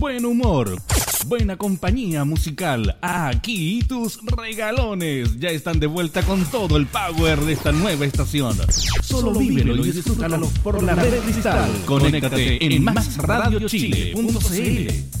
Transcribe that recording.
buen humor, buena compañía musical. Aquí tus regalones ya están de vuelta con todo el power de esta nueva estación. Solo vívelo y disfrútalo por la red Cristal. Conéctate en maxradiochile.cl.